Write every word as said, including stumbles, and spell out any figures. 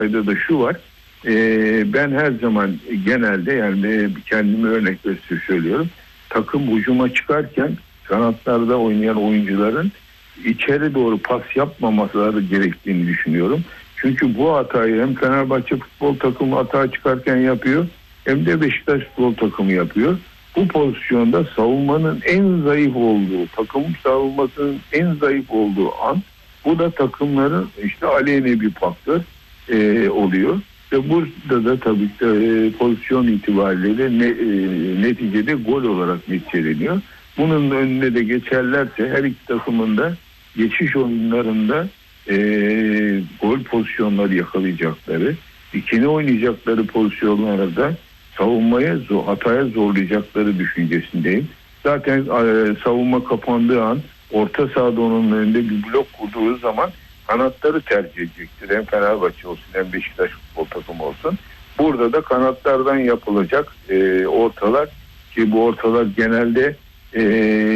da şu var. Ee, ben her zaman genelde yani kendime örnek gösterip söylüyorum. Takım hücuma çıkarken kanatlarda oynayan oyuncuların içeri doğru pas yapmamaları gerektiğini düşünüyorum. Çünkü bu hatayı hem Fenerbahçe futbol takımı hata çıkarken yapıyor hem de Beşiktaş futbol takımı yapıyor. Bu pozisyonda savunmanın en zayıf olduğu, takım savunmasının en zayıf olduğu an, bu da takımların işte aleyhine bir faktör e, oluyor. Ve burada da tabii ki e, pozisyon itibariyle ne, e, neticede gol olarak neticeleniyor. Bunun önüne de geçerlerse her iki takımın da geçiş oyunlarında e, gol pozisyonları yakalayacakları, ikili oynayacakları pozisyonlara da savunmaya, hataya zorlayacakları düşüncesindeyim. Zaten e, savunma kapandığı an orta sahada onun önünde bir blok kurduğu zaman kanatları tercih edecektir. Hem Fenerbahçe olsun hem Beşiktaş futbol takımı olsun. Burada da kanatlardan yapılacak e, ortalar, ki bu ortalar genelde e,